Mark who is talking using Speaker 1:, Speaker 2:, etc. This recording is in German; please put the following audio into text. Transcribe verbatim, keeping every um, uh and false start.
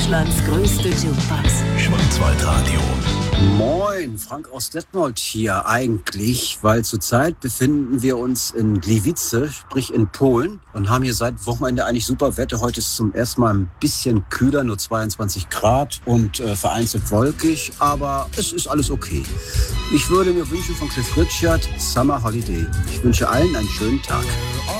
Speaker 1: Deutschlands größte Jukebox.
Speaker 2: Schwarzwaldradio.
Speaker 3: Moin, Frank aus Detmold hier eigentlich, weil zurzeit befinden wir uns in Gliwice, sprich in Polen, und haben hier seit Wochenende eigentlich super Wetter. Heute ist zum ersten Mal ein bisschen kühler, nur zweiundzwanzig Grad und äh, vereinzelt wolkig, aber es ist alles okay. Ich würde mir wünschen von Cliff Richard Summer Holiday. Ich wünsche allen einen schönen Tag.